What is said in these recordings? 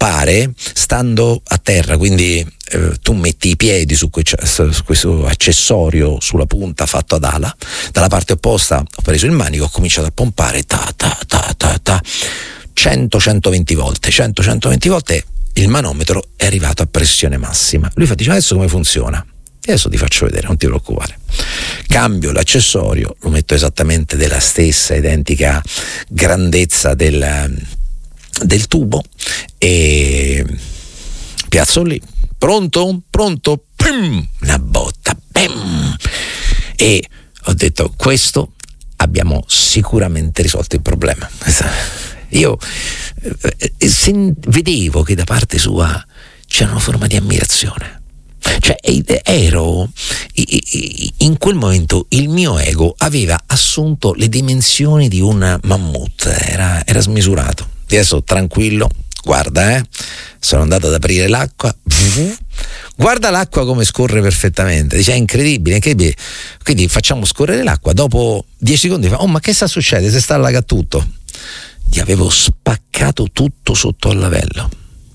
pompare stando a terra, quindi tu metti i piedi su questo accessorio sulla punta fatto ad ala, dalla parte opposta ho preso il manico, ho cominciato a pompare 100-120 volte, il manometro è arrivato a pressione massima. Lui dice: adesso come funziona? Adesso ti faccio vedere, non ti preoccupare. Cambio l'accessorio, lo metto esattamente della stessa identica grandezza del tubo e piazzo lì. Pronto? Pum! Una botta, bam! E ho detto: questo abbiamo sicuramente risolto il problema. Io vedevo che da parte sua c'era una forma di ammirazione. Cioè ero in quel momento, il mio ego aveva assunto le dimensioni di un mammut, era smisurato. Adesso tranquillo, guarda, sono andato ad aprire l'acqua, guarda l'acqua come scorre perfettamente, dice: è incredibile. Quindi facciamo scorrere l'acqua, dopo 10 secondi fa: oh, ma che sta succedendo? Si sta allagando tutto. Gli avevo spaccato tutto sotto al lavello,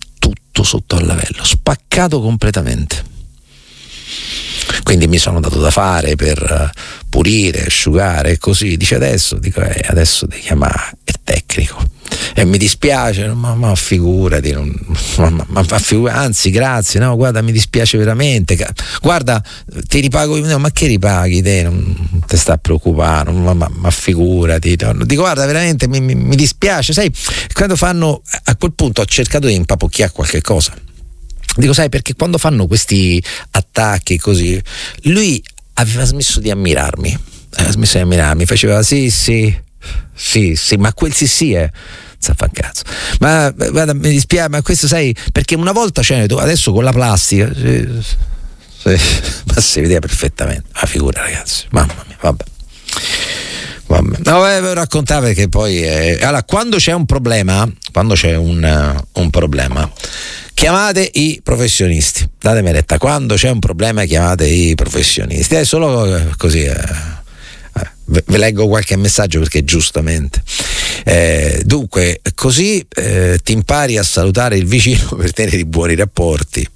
spaccato completamente. Quindi mi sono dato da fare per pulire, asciugare e così. Dice: adesso devi chiamare il tecnico. E mi dispiace, ma figurati, anzi grazie, no, guarda, mi dispiace veramente, guarda, ti ripago, no, ma che ripaghi te, non ti sta a preoccupare, ma figurati, no. Dico: guarda, veramente mi dispiace, sai, quando fanno, a quel punto ho cercato di impapocchiare qualche cosa. Dico: sai, perché quando fanno questi attacchi così, lui aveva smesso di ammirarmi, faceva sì, ma quel sì è fa un cazzo, ma guarda, mi dispiace, ma questo sai, perché una volta adesso con la plastica ma si vedeva perfettamente la figura, ragazzi, mamma mia, vabbè. No, ve raccontare perché poi allora, quando c'è un problema, chiamate i professionisti, datemi retta, quando c'è un problema chiamate i professionisti, è solo così. Ve leggo qualche messaggio perché giustamente dunque così ti impari a salutare il vicino per tenere i buoni rapporti.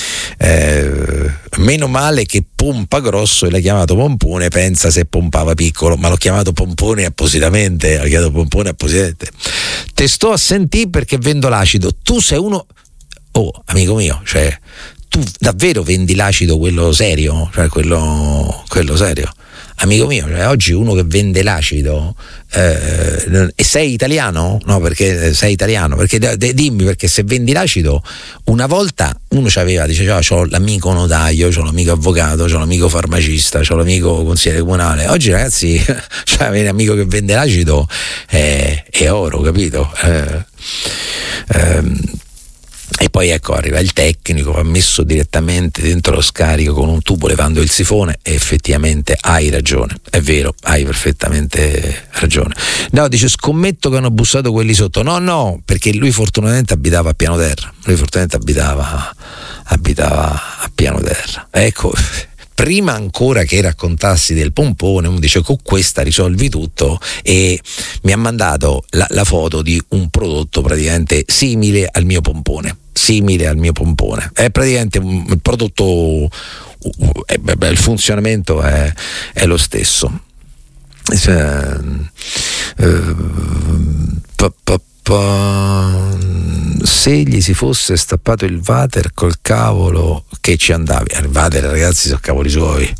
Meno male che pompa grosso e l'hai chiamato pompone, pensa se pompava piccolo, ma l'ho chiamato pompone appositamente, te sto a sentire perché vendo l'acido, tu sei uno, oh amico mio, cioè tu davvero vendi l'acido, quello serio, cioè quello serio, amico mio, cioè, oggi uno che vende l'acido e sei italiano? No, perché sei italiano, perché dimmi, perché se vendi l'acido, una volta uno c'ho l'amico notaio, c'ho l'amico avvocato, c'ho l'amico farmacista, c'ho l'amico consigliere comunale. Oggi, ragazzi, cioè avere un amico che vende l'acido è oro, capito? E poi ecco, arriva il tecnico, va messo direttamente dentro lo scarico con un tubo levando il sifone, e effettivamente hai ragione, è vero, hai perfettamente ragione. No, dice: scommetto che hanno bussato quelli sotto. No, perché lui fortunatamente abitava a piano terra, abitava a piano terra. Ecco, prima ancora che raccontassi del pompone, uno dice: con questa risolvi tutto, e mi ha mandato la foto di un prodotto praticamente simile al mio pompone. È praticamente un prodotto, il funzionamento è lo stesso. Se gli si fosse stappato il water col cavolo che ci andavi, il water, ragazzi, sono cavoli suoi.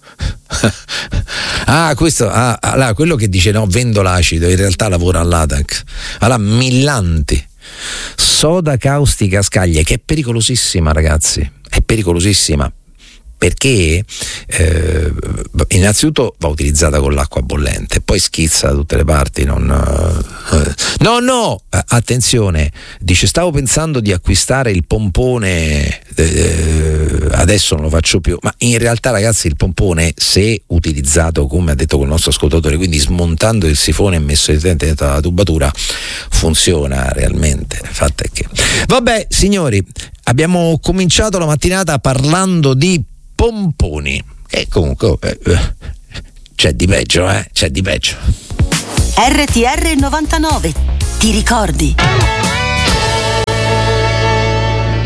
Allora, quello che dice no, vendo l'acido, in realtà lavora all'ATAC. Allora, Millanti, soda caustica a scaglie, che è pericolosissima, ragazzi, è pericolosissima, perché innanzitutto va utilizzata con l'acqua bollente, poi schizza da tutte le parti. Attenzione, dice: stavo pensando di acquistare il pompone, adesso non lo faccio più, ma in realtà, ragazzi, il pompone, se utilizzato come ha detto quel nostro ascoltatore, quindi smontando il sifone e messo dentro la tubatura, funziona realmente. Il fatto è che, vabbè, signori, abbiamo cominciato la mattinata parlando di pomponi, e comunque c'è di peggio, c'è di peggio. RTR 99, ti ricordi?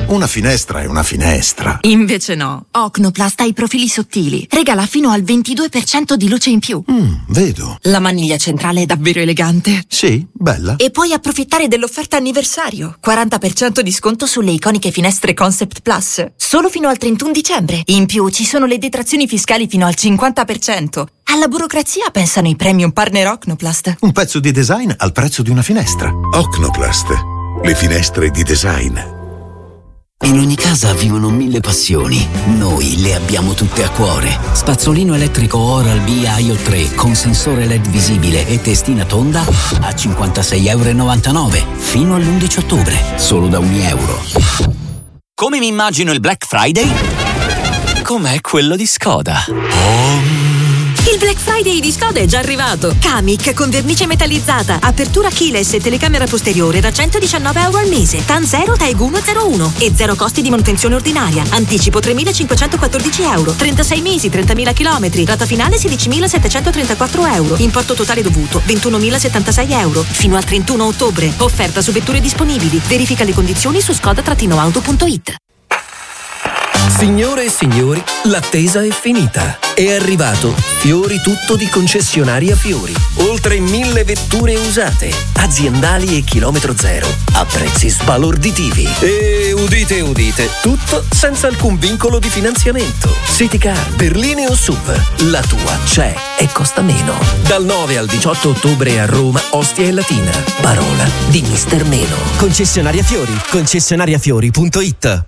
Una finestra è una finestra. Invece no. Ocnoplast ha i profili sottili. Regala fino al 22% di luce in più. Vedo. La maniglia centrale è davvero elegante. Sì, bella. E puoi approfittare dell'offerta anniversario. 40% di sconto sulle iconiche finestre Concept Plus. Solo fino al 31 dicembre. In più ci sono le detrazioni fiscali fino al 50%. Alla burocrazia pensano i premium partner Ocnoplast. Un pezzo di design al prezzo di una finestra. Ocnoplast. Le finestre di design. In ogni casa vivono 1000 passioni. Noi le abbiamo tutte a cuore. Spazzolino elettrico Oral-B Aio 3 con sensore LED visibile e testina tonda a €56,99 fino all'11 ottobre, solo da €1. Come mi immagino il Black Friday? Com'è quello di Skoda. Il Black Friday di Skoda è già arrivato. Kamiq con vernice metallizzata, apertura keyless e telecamera posteriore da €119 al mese. TAN 0 TAEG 101 e 0 costi di manutenzione ordinaria. Anticipo €3.514. 36 mesi, 30.000 chilometri. Rata finale €16.734. Importo totale dovuto €21.076. Fino al 31 ottobre. Offerta su vetture disponibili. Verifica le condizioni su skoda-auto.it. Signore e signori, l'attesa è finita. È arrivato Fiori Tutto di Concessionaria Fiori. Oltre 1000 vetture usate, aziendali e chilometro zero, a prezzi sbalorditivi. E udite, udite, tutto senza alcun vincolo di finanziamento. City Car, berline o SUV, la tua c'è e costa meno. Dal 9 al 18 ottobre a Roma, Ostia e Latina. Parola di Mister Meno. Concessionaria Fiori, concessionariafiori.it.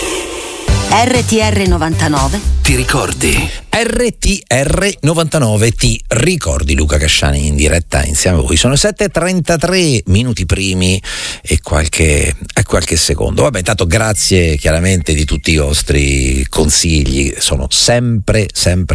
RTR 99. Ti ricordi? RTR 99, ti ricordi? Luca Casciani in diretta insieme a voi. Sono 7:33 minuti primi e qualche secondo. Vabbè, intanto grazie chiaramente di tutti i vostri consigli, sono sempre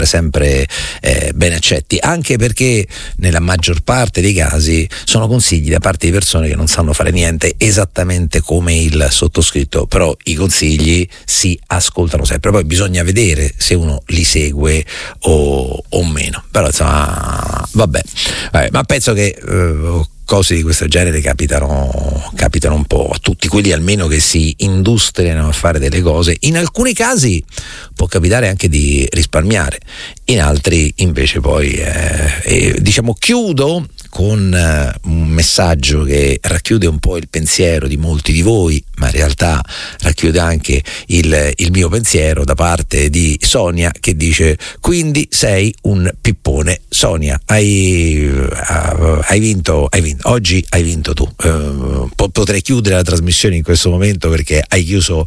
ben accetti, anche perché nella maggior parte dei casi sono consigli da parte di persone che non sanno fare niente, esattamente come il sottoscritto, però i consigli si ascoltano sempre, poi bisogna vedere se uno li segue o meno, però insomma vabbè, ma penso che cose di questo genere capitano un po' a tutti quelli almeno che si industriano a fare delle cose. In alcuni casi può capitare anche di risparmiare, in altri invece poi diciamo chiudo con un messaggio che racchiude un po' il pensiero di molti di voi, ma in realtà racchiude anche il mio pensiero, da parte di Sonia, che dice: quindi sei un pippone. Sonia, hai vinto, oggi hai vinto tu. Potrei chiudere la trasmissione in questo momento, perché hai chiuso,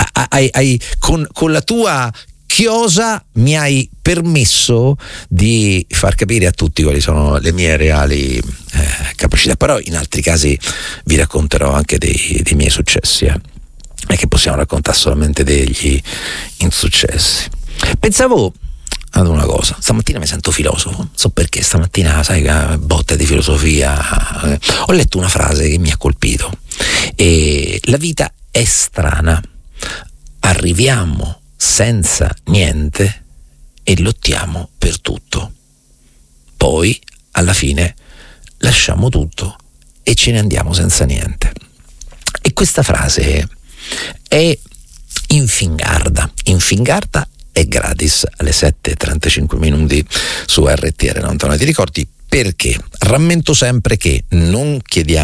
con la tua chiosa mi hai permesso di far capire a tutti quali sono le mie reali capacità. Però in altri casi vi racconterò anche dei miei successi, e che possiamo raccontare solamente degli insuccessi. Pensavo ad una cosa, stamattina mi sento filosofo, non so perché, stamattina sai, botte di filosofia, ho letto una frase che mi ha colpito: e la vita è strana, arriviamo senza niente e lottiamo per tutto, poi alla fine lasciamo tutto e ce ne andiamo senza niente. E questa frase è in Fingarda è gratis alle 7:35 minuti su RTR 99. Ti ricordi perché? Rammento sempre che non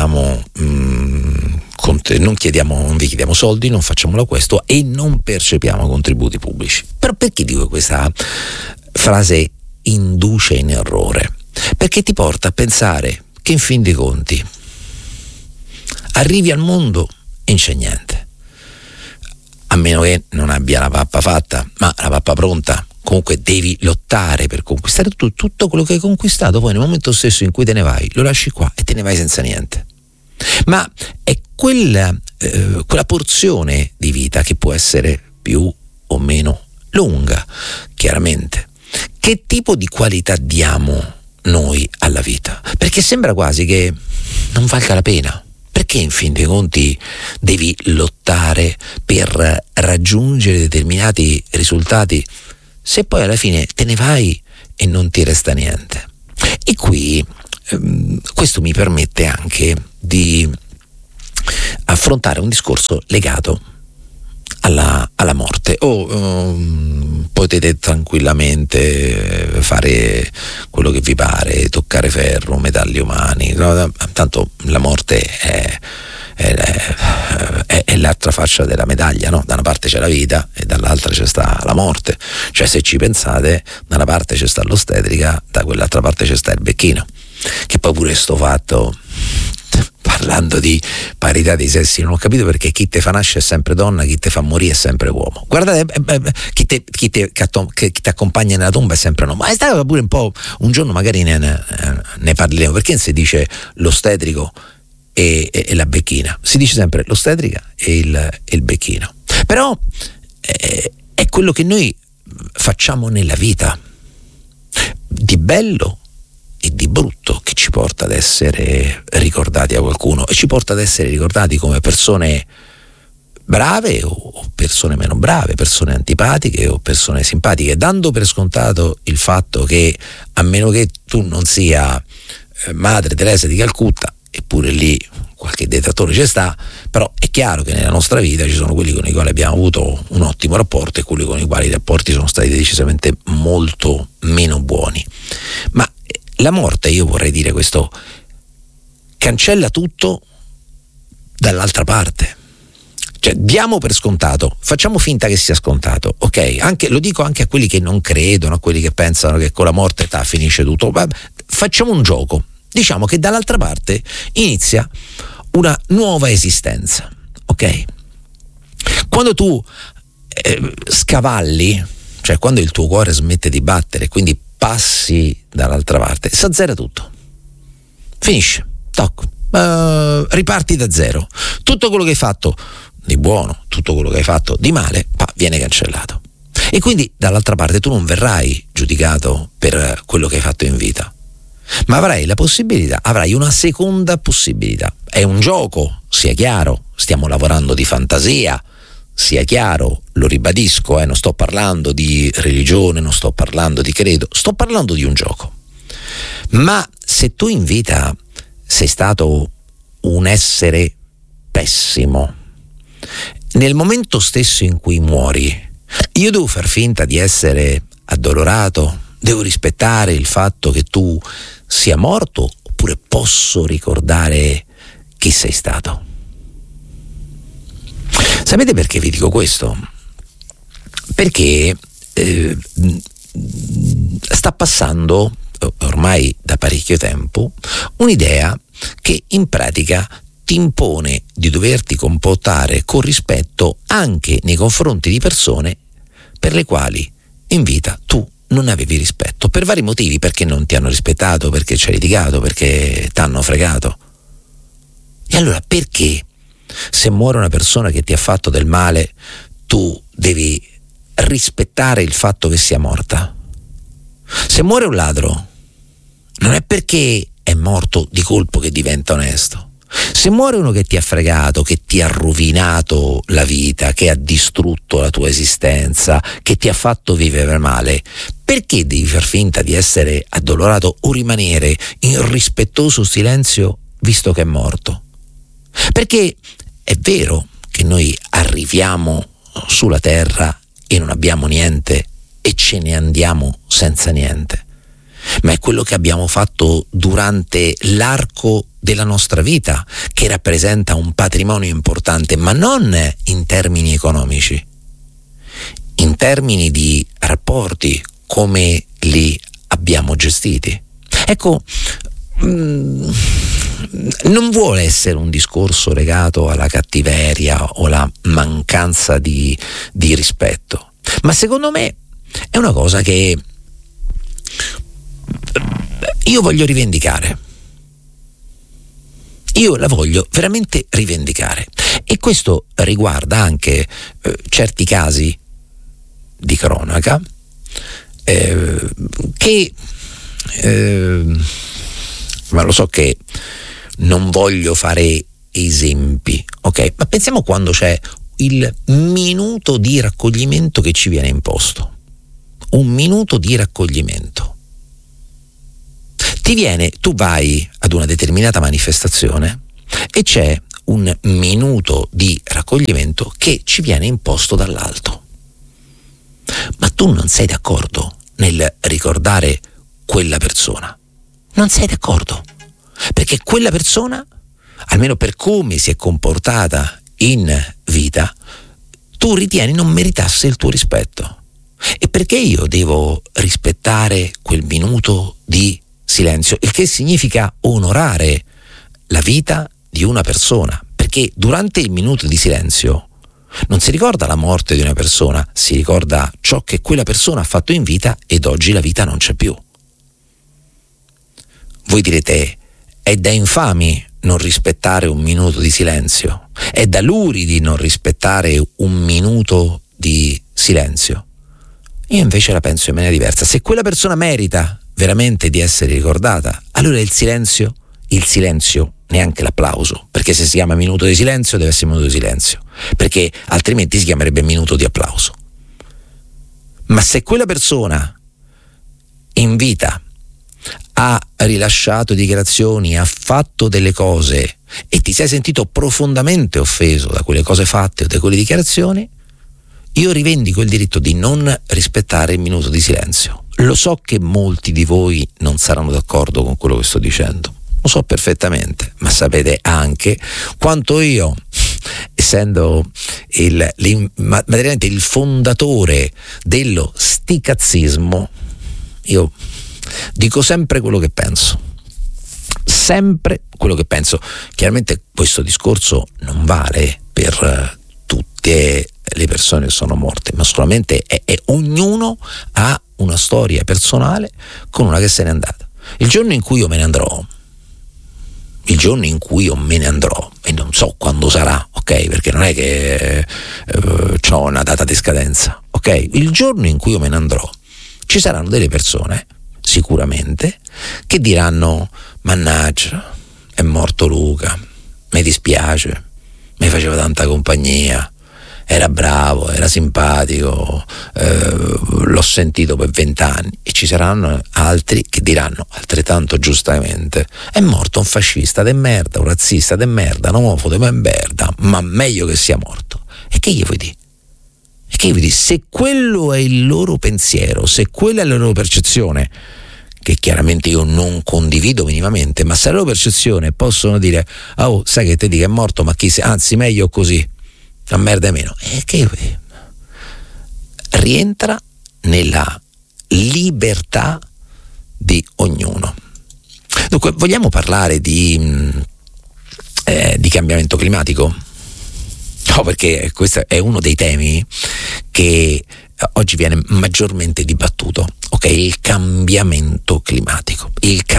vi chiediamo soldi, non facciamo questo e non percepiamo contributi pubblici. Però perché dico questa frase induce in errore? Perché ti porta a pensare che in fin dei conti arrivi al mondo e non c'è niente, a meno che non abbia la pappa fatta, ma la pappa pronta. Comunque devi lottare per conquistare tutto quello che hai conquistato, poi nel momento stesso in cui te ne vai lo lasci qua e te ne vai senza niente. Ma è quella porzione di vita che può essere più o meno lunga, chiaramente. Che tipo di qualità diamo noi alla vita? Perché sembra quasi che non valga la pena. Perché in fin dei conti devi lottare per raggiungere determinati risultati, se poi alla fine te ne vai e non ti resta niente? E qui questo mi permette anche di affrontare un discorso legato alla morte, potete tranquillamente fare quello che vi pare, toccare ferro, metalli umani, no? Tanto la morte è l'altra faccia della medaglia, no? Da una parte c'è la vita e dall'altra c'è sta la morte, cioè se ci pensate, da una parte c'è sta l'ostetrica, da quell'altra parte c'è sta il becchino, che poi pure sto fatto, parlando di parità dei sessi, non ho capito perché chi te fa nascere è sempre donna, chi te fa morire è sempre uomo. Guardate, chi ti accompagna nella tomba è sempre uomo. Ma è stato pure un po', un giorno magari ne parleremo, perché non si dice l'ostetrico e la becchina, si dice sempre l'ostetrica e il becchino. Però è quello che noi facciamo nella vita, di bello e di brutto, che ci porta ad essere ricordati a qualcuno, e ci porta ad essere ricordati come persone brave o persone meno brave, persone antipatiche o persone simpatiche, dando per scontato il fatto che, a meno che tu non sia Madre Teresa di Calcutta, eppure lì qualche detrattore ci sta, però è chiaro che nella nostra vita ci sono quelli con i quali abbiamo avuto un ottimo rapporto e quelli con i quali i rapporti sono stati decisamente molto meno buoni. Ma la morte, io vorrei dire questo, cancella tutto dall'altra parte. Cioè, diamo per scontato, facciamo finta che sia scontato, ok? Lo dico anche a quelli che non credono, a quelli che pensano che con la morte finisce tutto. Facciamo un gioco. Diciamo che dall'altra parte inizia una nuova esistenza, ok? Quando tu scavalli, cioè quando il tuo cuore smette di battere, quindi passi dall'altra parte, s'azzera tutto, finisce, riparti da zero, tutto quello che hai fatto di buono, tutto quello che hai fatto di male, viene cancellato, e quindi dall'altra parte tu non verrai giudicato per quello che hai fatto in vita, ma avrai la possibilità, avrai una seconda possibilità. È un gioco, sia chiaro, stiamo lavorando di fantasia, sia chiaro, lo ribadisco, non sto parlando di religione, non sto parlando di credo, sto parlando di un gioco. Ma se tu in vita sei stato un essere pessimo, nel momento stesso in cui muori, io devo far finta di essere addolorato, devo rispettare il fatto che tu sia morto, oppure posso ricordare chi sei stato? Sapete perché vi dico questo? Perché sta passando ormai da parecchio tempo un'idea che in pratica ti impone di doverti comportare con rispetto anche nei confronti di persone per le quali in vita tu non avevi rispetto, per vari motivi, perché non ti hanno rispettato, perché ci hai litigato, perché t'hanno fregato. E allora perché, se muore una persona che ti ha fatto del male, tu devi rispettare il fatto che sia morta? Se muore un ladro, non è perché è morto di colpo che diventa onesto. Se muore uno che ti ha fregato, che ti ha rovinato la vita, che ha distrutto la tua esistenza, che ti ha fatto vivere male, perché devi far finta di essere addolorato o rimanere in rispettoso silenzio visto che è morto? Perché è vero che noi arriviamo sulla terra e non abbiamo niente e ce ne andiamo senza niente, ma è quello che abbiamo fatto durante l'arco della nostra vita che rappresenta un patrimonio importante, ma non in termini economici, in termini di rapporti, come li abbiamo gestiti. Ecco, non vuole essere un discorso legato alla cattiveria o alla mancanza di rispetto, ma secondo me è una cosa che io voglio rivendicare. Io la voglio veramente rivendicare, e questo riguarda anche certi casi di cronaca che ma lo so che non voglio fare esempi, ok? Ma pensiamo quando c'è il minuto di raccoglimento che ci viene imposto, un minuto di raccoglimento. Tu vai ad una determinata manifestazione e c'è un minuto di raccoglimento che ci viene imposto dall'alto. Ma tu non sei d'accordo nel ricordare quella persona. Non sei d'accordo. Perché quella persona, almeno per come si è comportata in vita, tu ritieni non meritasse il tuo rispetto. E perché io devo rispettare quel minuto di silenzio? Il che significa onorare la vita di una persona. Perché durante il minuto di silenzio non si ricorda la morte di una persona, si ricorda ciò che quella persona ha fatto in vita ed oggi la vita non c'è più. Voi direte, è da infami non rispettare un minuto di silenzio, è da luridi non rispettare un minuto di silenzio. Io invece la penso in maniera diversa. Se quella persona merita veramente di essere ricordata, allora il silenzio, neanche l'applauso, perché se si chiama minuto di silenzio deve essere minuto di silenzio, perché altrimenti si chiamerebbe minuto di applauso. Ma se quella persona in vita ha rilasciato dichiarazioni, ha fatto delle cose e ti sei sentito profondamente offeso da quelle cose fatte o da quelle dichiarazioni, io rivendico il diritto di non rispettare il minuto di silenzio. Lo so che molti di voi non saranno d'accordo con quello che sto dicendo, lo so perfettamente, ma sapete anche quanto io, essendo materialmente il fondatore dello sticazzismo, io dico sempre quello che penso. Sempre quello che penso. Chiaramente questo discorso non vale per tutte le persone che sono morte, ma solamente ognuno ha una storia personale con una che se n'è andata. Il giorno in cui io me ne andrò, e non so quando sarà, ok? Perché non è che ho una data di scadenza, ok? Il giorno in cui io me ne andrò, ci saranno delle persone sicuramente che diranno: mannaggia, è morto Luca, mi dispiace, mi faceva tanta compagnia, era bravo, era simpatico, l'ho sentito per 20 anni. E ci saranno altri che diranno altrettanto giustamente: è morto un fascista de merda, un razzista de merda, un omofobo de merda, ma meglio che sia morto. E che gli vuoi dire? Se quello è il loro pensiero, se quella è la loro percezione, che chiaramente io non condivido minimamente, ma se la loro percezione possono dire: oh, sai che te dico è morto, ma chi sei? Anzi, meglio così, la merda è meno. E che rientra nella libertà di ognuno. Dunque, vogliamo parlare di cambiamento climatico? No, perché questo è uno dei temi che oggi viene maggiormente dibattuto, ok? Il cambiamento climatico.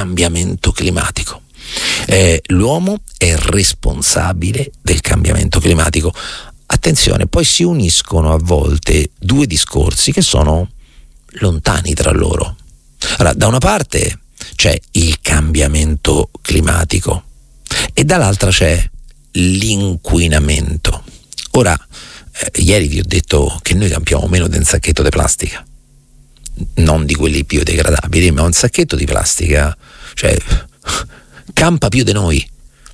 L'uomo è responsabile del cambiamento climatico. Attenzione, poi si uniscono a volte due discorsi che sono lontani tra loro. Allora, da una parte c'è il cambiamento climatico e dall'altra c'è l'inquinamento. Ora, ieri vi ho detto che noi campiamo meno di un sacchetto di plastica, non di quelli biodegradabili, ma un sacchetto di plastica, cioè, campa più di noi.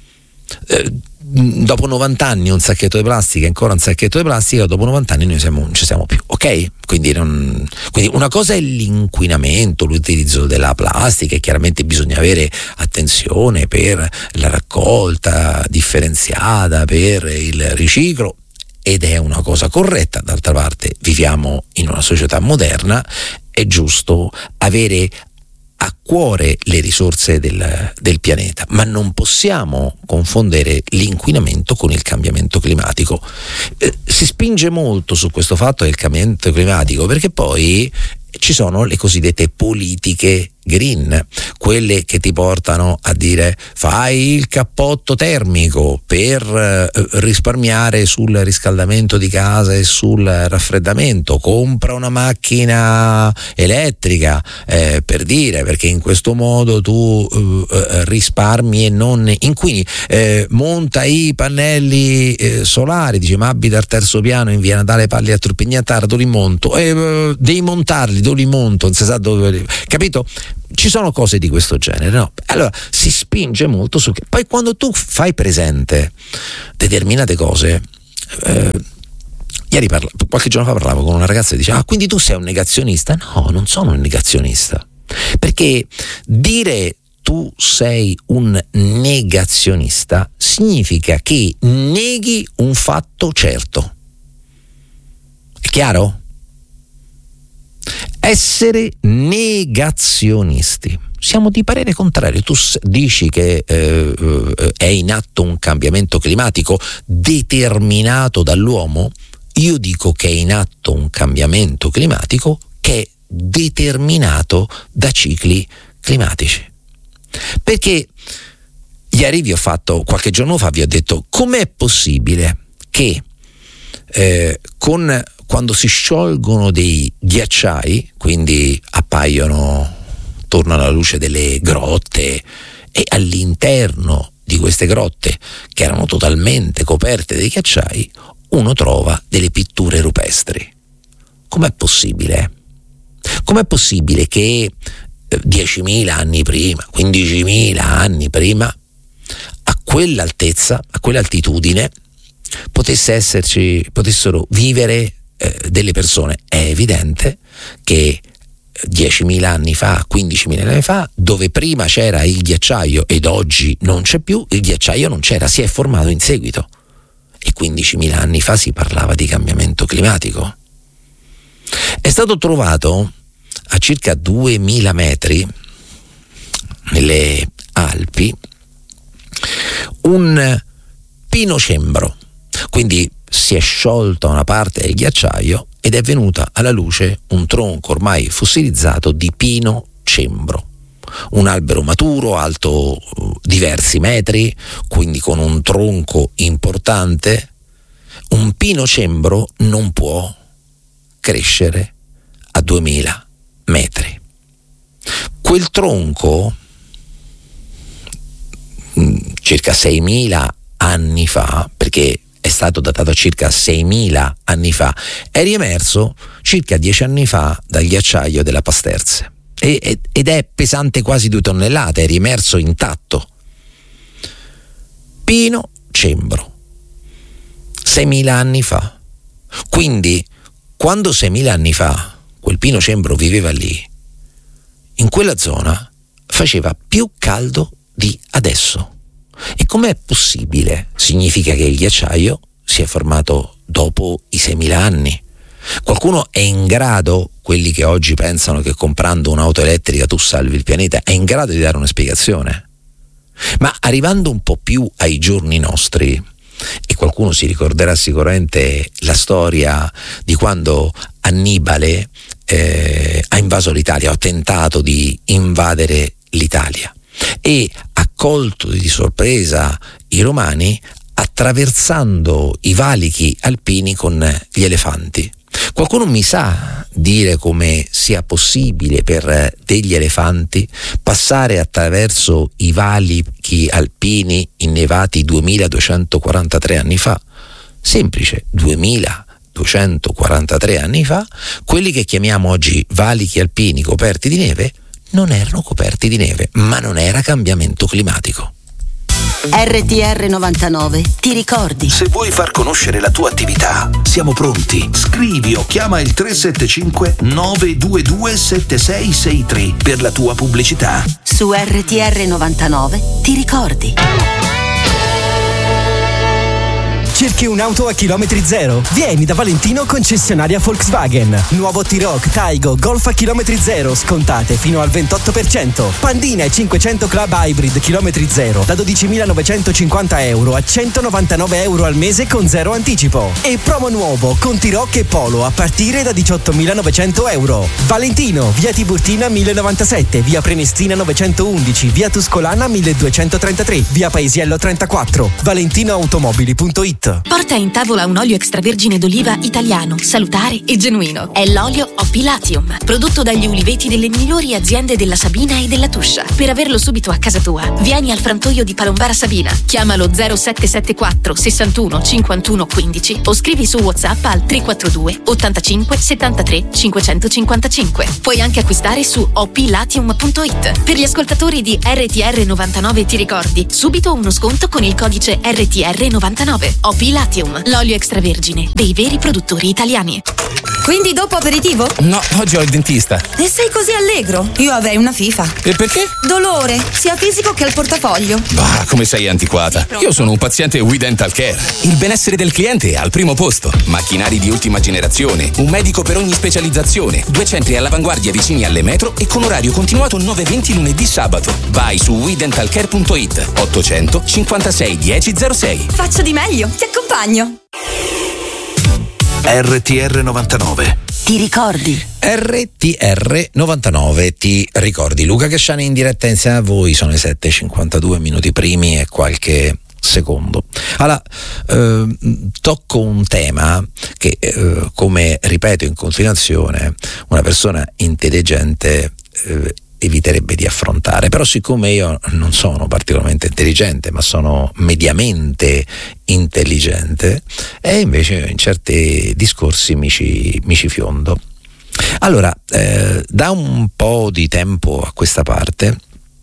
Dopo 90 anni un sacchetto di plastica è ancora un sacchetto di plastica, dopo 90 anni noi non ci siamo più, ok? Quindi una cosa è l'inquinamento, l'utilizzo della plastica, e chiaramente bisogna avere attenzione per la raccolta differenziata, per il riciclo, ed è una cosa corretta. D'altra parte viviamo in una società moderna, è giusto avere a cuore le risorse del pianeta, ma non possiamo confondere l'inquinamento con il cambiamento climatico. Si spinge molto su questo fatto del cambiamento climatico perché poi ci sono le cosiddette politiche green, quelle che ti portano a dire: fai il cappotto termico per risparmiare sul riscaldamento di casa e sul raffreddamento, compra una macchina elettrica, per dire, perché in questo modo tu risparmi e non inquini, monta i pannelli solari, dice: ma abita al terzo piano in via Natale Palli a Turpignatara, tu li monto, devi montarli dove li monto, non si sa dove, capito? Ci sono cose di questo genere, no? Allora si spinge molto su. Poi quando tu fai presente determinate cose, qualche giorno fa parlavo con una ragazza e diceva: quindi tu sei un negazionista? No, non sono un negazionista, perché dire tu sei un negazionista significa che neghi un fatto certo. È chiaro? Essere negazionisti, siamo di parere contrario. Tu dici che è in atto un cambiamento climatico determinato dall'uomo, io dico che è in atto un cambiamento climatico che è determinato da cicli climatici. Perché ieri qualche giorno fa vi ho detto: com'è possibile che quando si sciolgono dei ghiacciai, quindi tornano alla luce delle grotte, e all'interno di queste grotte, che erano totalmente coperte dai ghiacciai, uno trova delle pitture rupestri? Com'è possibile? Com'è possibile che 10.000 anni prima, 15.000 anni prima, a quell'altezza, a quell'altitudine, potessero vivere delle persone? È evidente che 10.000 anni fa, 15.000 anni fa, dove prima c'era il ghiacciaio ed oggi non c'è più, il ghiacciaio non c'era, si è formato in seguito. E 15.000 anni fa si parlava di cambiamento climatico. È stato trovato a circa 2.000 metri nelle Alpi un pinocembro, quindi si è sciolta una parte del ghiacciaio ed è venuta alla luce un tronco ormai fossilizzato di pino cembro, un albero maturo alto diversi metri, quindi con un tronco importante. Un pino cembro non può crescere a 2.000 metri. Quel tronco, circa 6.000 anni fa, perché è stato datato a circa 6.000 anni fa, è riemerso circa 10 anni fa dal ghiacciaio della Pasterze ed è pesante quasi 2 tonnellate, è riemerso intatto. Pino cembro, 6.000 anni fa. Quindi quando 6.000 anni fa quel pino cembro viveva lì, in quella zona faceva più caldo di adesso. E com'è possibile? Significa che il ghiacciaio si è formato dopo i 6.000 anni. Qualcuno è in grado, quelli che oggi pensano che comprando un'auto elettrica tu salvi il pianeta, è in grado di dare una spiegazione? Ma arrivando un po' più ai giorni nostri, e qualcuno si ricorderà sicuramente la storia di quando Annibale ha invaso l'Italia, ha tentato di invadere l'Italia e ha colto di sorpresa i romani attraversando i valichi alpini con gli elefanti. Qualcuno mi sa dire come sia possibile per degli elefanti passare attraverso i valichi alpini innevati 2243 anni fa? Semplice, 2243 anni fa, quelli che chiamiamo oggi valichi alpini coperti di neve non erano coperti di neve, ma non era cambiamento climatico. RTR 99, ti ricordi? Se vuoi far conoscere la tua attività, siamo pronti. Scrivi o chiama il 375 922 7663 per la tua pubblicità. Su RTR 99, ti ricordi? Cerchi un'auto a chilometri zero? Vieni da Valentino concessionaria Volkswagen. Nuovo T-Roc, Taigo, Golf a chilometri zero, scontate fino al 28%. Pandina e 500 Club Hybrid chilometri zero da 12.950 euro a 199 euro al mese con zero anticipo. E promo nuovo con T-Roc e Polo a partire da 18.900 euro. Valentino, via Tiburtina 1097, via Prenestina 911, via Tuscolana 1233, via Paesiello 34, valentinoautomobili.it. OP-Latium.it. Porta in tavola un olio extravergine d'oliva italiano, salutare e genuino. È l'olio OP-Latium, prodotto dagli uliveti delle migliori aziende della Sabina e della Tuscia. Per averlo subito a casa tua, vieni al frantoio di Palombara Sabina. Chiamalo 0774 61 51 15 o scrivi su WhatsApp al 342 85 73 555. Puoi anche acquistare su oplatium.it. Per gli ascoltatori di RTR 99 ti ricordi, subito uno sconto con il codice RTR 99. OP-Latium, l'olio extravergine dei veri produttori italiani. Quindi dopo aperitivo? No, oggi ho il dentista. E sei così allegro? Io avrei una fifa. E perché? Dolore, sia fisico che al portafoglio. Bah, come sei antiquata. Io sono un paziente We Dental Care. Il benessere del cliente è al primo posto. Macchinari di ultima generazione, un medico per ogni specializzazione, 2 centri all'avanguardia vicini alle metro e con orario continuato 9-20 lunedì sabato. Vai su WeDentalCare.it 800 56 1006. Faccio di meglio, ti accompagno. RTR 99. Ti ricordi? RTR 99 ti ricordi. Luca Casciani in diretta insieme a voi. Sono i 7:52 minuti primi e qualche secondo. Allora, tocco un tema che, come ripeto in continuazione, una persona intelligente eviterebbe di affrontare, però siccome io non sono particolarmente intelligente ma sono mediamente intelligente, e invece in certi discorsi mi ci fiondo. Allora, da un po' di tempo a questa parte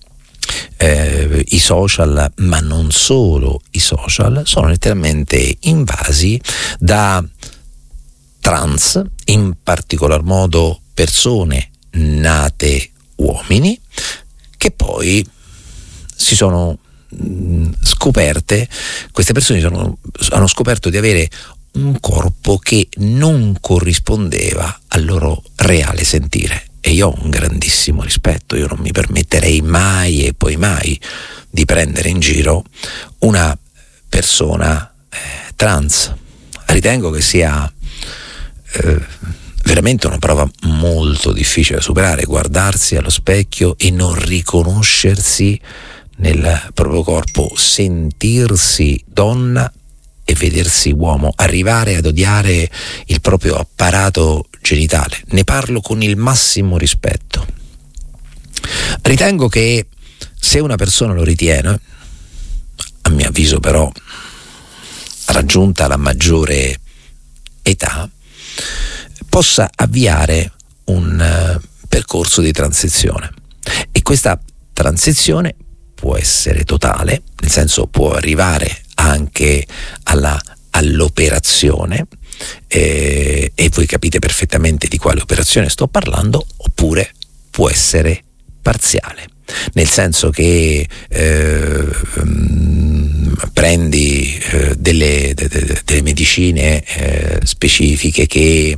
i social, ma non solo i social, sono letteralmente invasi da trans, in particolar modo persone nate uomini, che poi si sono scoperte, queste persone hanno scoperto di avere un corpo che non corrispondeva al loro reale sentire. E io ho un grandissimo rispetto, io non mi permetterei mai e poi mai di prendere in giro una persona trans. Ritengo che sia veramente una prova molto difficile da superare, guardarsi allo specchio e non riconoscersi nel proprio corpo, sentirsi donna e vedersi uomo, arrivare ad odiare il proprio apparato genitale. Ne parlo con il massimo rispetto. Ritengo che se una persona lo ritiene, a mio avviso però raggiunta la maggiore età, possa avviare un percorso di transizione, e questa transizione può essere totale, nel senso può arrivare anche all'operazione, e voi capite perfettamente di quale operazione sto parlando, oppure può essere parziale, nel senso che prendi delle medicine specifiche che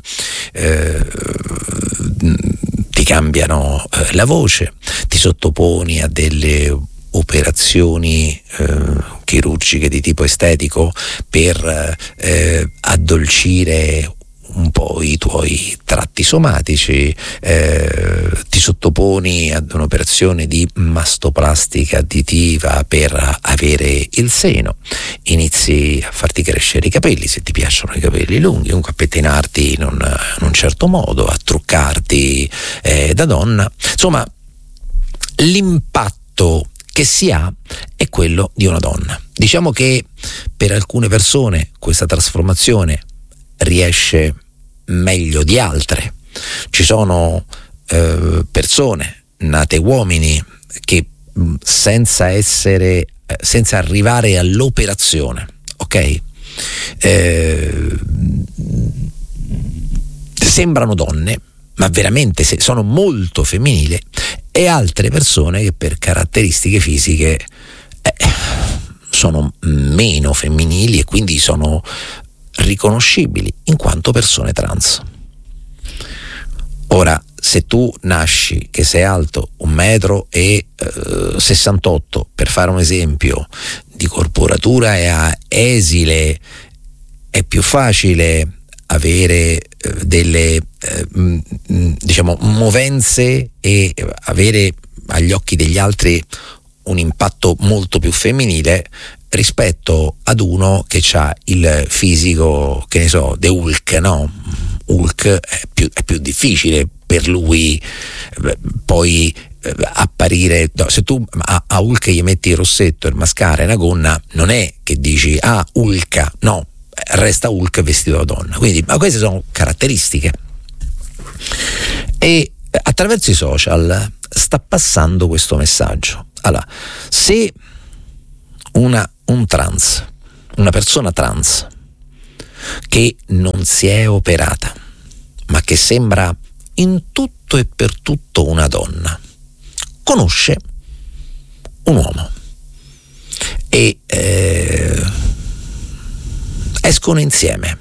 ti cambiano la voce, ti sottoponi a delle operazioni chirurgiche di tipo estetico per addolcire un po' i tuoi tratti somatici, ti sottoponi ad un'operazione di mastoplastica additiva per avere il seno, inizi a farti crescere i capelli, se ti piacciono i capelli lunghi, comunque a pettinarti in un certo modo, a truccarti da donna. Insomma, l'impatto che si ha è quello di una donna. Diciamo che per alcune persone questa trasformazione riesce meglio di altre. Ci sono persone nate uomini che senza arrivare all'operazione, ok? Sembrano donne, ma veramente sono molto femminili, e altre persone che per caratteristiche fisiche sono meno femminili e quindi sono riconoscibili in quanto persone trans. Ora, se tu nasci che sei alto 1,68 m, per fare un esempio, di corporatura e esile, è più facile avere delle diciamo movenze e avere agli occhi degli altri un impatto molto più femminile rispetto ad uno che ha il fisico, che ne so, The Hulk, no? Hulk è più difficile per lui poi apparire. No, se tu a Hulk gli metti il rossetto, il mascara e una gonna, non è che dici Hulk, no, resta Hulk vestito da donna. Quindi, ma queste sono caratteristiche. E attraverso i social sta passando questo messaggio. Allora, se una persona trans che non si è operata, ma che sembra in tutto e per tutto una donna, conosce un uomo e escono insieme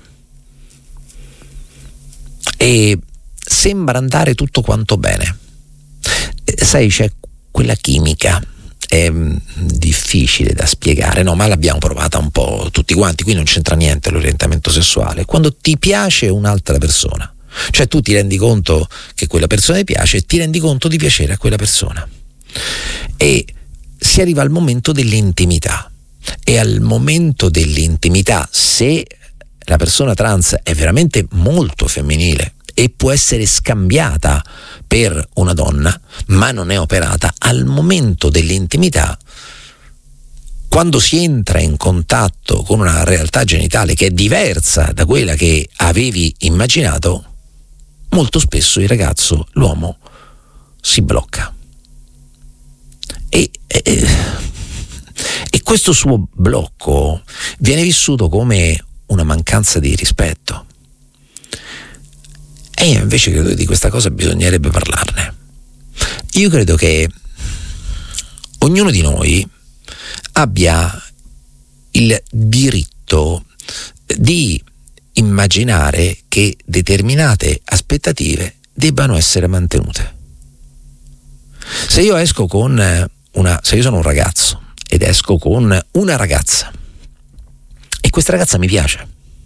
e sembra andare tutto quanto bene. Sai, c'è quella chimica, è difficile da spiegare, no, ma l'abbiamo provata un po' tutti quanti, qui non c'entra niente l'orientamento sessuale. Quando ti piace un'altra persona, cioè tu ti rendi conto che quella persona ti piace e ti rendi conto di piacere a quella persona, e si arriva al momento dell'intimità, e al momento dell'intimità, se la persona trans è veramente molto femminile e può essere scambiata per una donna, ma non è operata, al momento dell'intimità, quando si entra in contatto con una realtà genitale che è diversa da quella che avevi immaginato, molto spesso il ragazzo, l'uomo, si blocca. E questo suo blocco viene vissuto come una mancanza di rispetto. E io invece credo che di questa cosa bisognerebbe parlarne. Io credo che ognuno di noi abbia il diritto di immaginare che determinate aspettative debbano essere mantenute. Se io esco se io sono un ragazzo ed esco con una ragazza e questa ragazza mi piace,